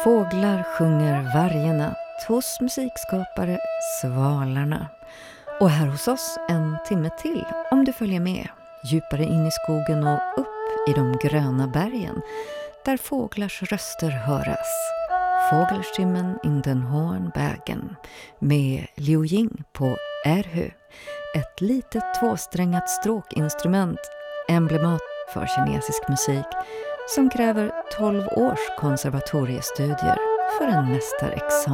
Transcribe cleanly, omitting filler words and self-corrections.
Fåglar sjunger varje natt hos musikskapare Svalarna. Och här hos oss en timme till om du följer med. Djupare in i skogen och upp i de gröna bergen där fåglars röster höras. Fågelstimmen in den hohen Bergen med Liu Ying på erhö. Ett litet tvåsträngat stråkinstrument, emblemat för kinesisk musik som kräver 12 års konservatoriestudier för en mästarexamen.